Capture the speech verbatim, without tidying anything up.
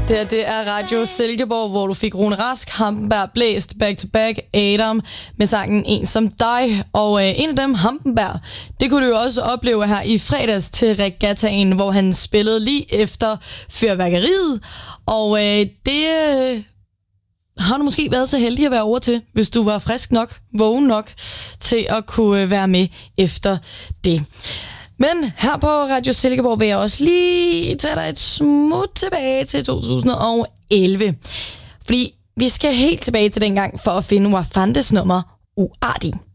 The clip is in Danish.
Det her, det er Radio Silkeborg, hvor du fik Rune Rask, Hampenberg, Blæst, Back to Back, Adam med sangen En som dig. Og øh, en af dem, Hampenberg, det kunne du jo også opleve her i fredags til Regattaen, hvor han spillede lige efter fyrværkeriet. Og øh, det øh, har du måske været så heldig at være over til, hvis du var frisk nok, vågen nok til at kunne være med efter det. Men her på Radio Silkeborg vil jeg også lige tage dig et smut tilbage til to tusind og elleve. Fordi vi skal helt tilbage til dengang for at finde Wafandes nummer Uartig.